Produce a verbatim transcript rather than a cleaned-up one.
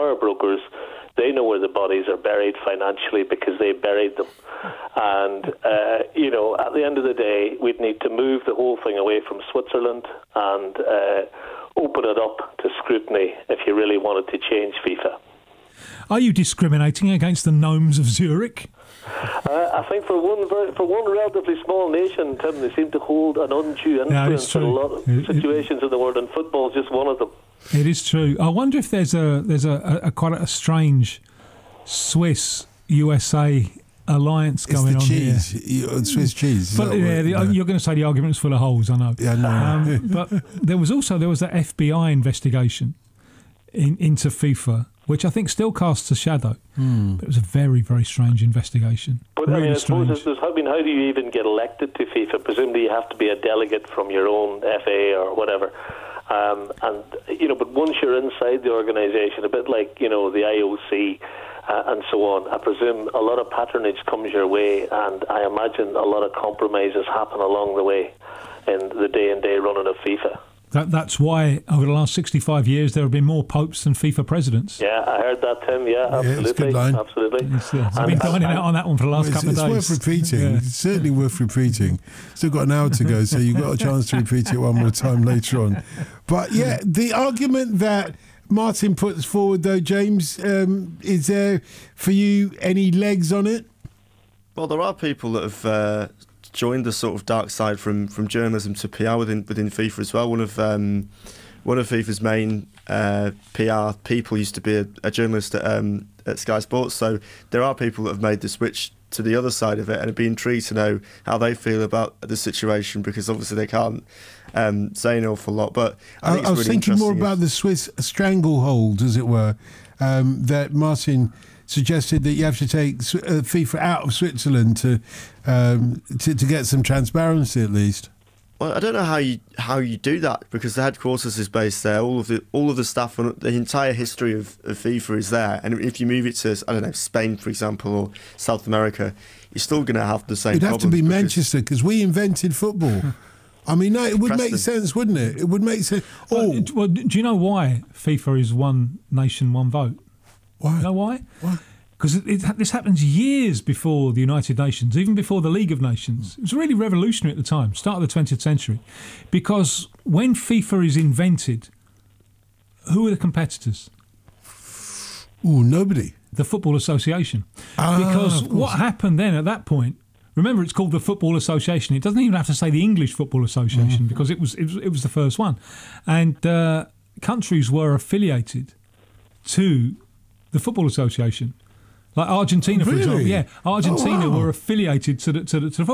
power brokers, they know where the bodies are buried financially because they buried them. And, uh, you know, at the end of the day, we'd need to move the whole thing away from Switzerland and uh, open it up to scrutiny if you really wanted to change FIFA. Are you discriminating against the gnomes of Zurich? Uh, I think for one very, for one relatively small nation, Tim, they seem to hold an undue influence in a lot of it, situations it, in the world, and football is just one of them. It is true. I wonder if there's a there's a, a, a quite a strange Swiss U S A alliance it's going the on cheese. here. You, Swiss cheese. But yeah, the, no. you're going to say the argument's full of holes. I know. Yeah, no. Um, but there was also there was that F B I investigation in, into FIFA, which I think still casts a shadow. Mm. But it was a very, very strange investigation. But really I mean, I strange. suppose there's, I mean, how do you even get elected to FIFA? Presumably you have to be a delegate from your own F A or whatever. Um, and, you know, but once you're inside the organisation, a bit like, you know, the I O C uh, and so on, I presume a lot of patronage comes your way, and I imagine a lot of compromises happen along the way in the day-and-day running of FIFA. That, that's why over the last sixty-five years there have been more popes than FIFA presidents. Yeah, I heard that, Tim. Yeah, absolutely. Yeah, it's a good line. Absolutely. It's, uh, I've been dining out on that one for the last Well, it's, couple it's of days. worth repeating. Yeah. It's certainly worth repeating. Still got an hour to go, so you've got a chance to repeat it one more time later on. But yeah, the argument that Martin puts forward, though, James, um, is there for you any legs on it? Well, there are people that have uh, joined the sort of dark side from, from journalism to P R within within FIFA as well. One of um, one of FIFA's main uh, P R people used to be a, a journalist at, um, at Sky Sports, so there are people that have made the switch to the other side of it, and it'd be intrigued to know how they feel about the situation, because obviously they can't um, say an awful lot. But I, think I, it's I was really thinking more interesting about the Swiss stranglehold, as it were, um, that Martin suggested that you have to take uh, FIFA out of Switzerland to, um, to to get some transparency at least. Well, I don't know how you how you do that, because the headquarters is based there. All of the all of the staff and the entire history of, of FIFA is there. And if you move it to, I don't know, Spain, for example, or South America, you're still going to have the same. It'd have to be because Manchester, because we invented football. I mean, no, it would Preston. make sense, wouldn't it? It would make sense. Well, Oh, well, do you know why FIFA is one nation, one vote? why? You know why? Why? Because this happens years before the United Nations, even before the League of Nations. It was really revolutionary at the time, start of the twentieth century. Because when FIFA is invented, who are the competitors? Oh, nobody. The Football Association. Ah, because of course. what happened then at that point, remember it's called the Football Association. It doesn't even have to say the English Football Association Mm-hmm. because it was, it was it was the first one. And uh, countries were affiliated to the Football Association. Like Argentina, for Really? example. Yeah, Argentina Oh, wow. were affiliated to the, to the, to the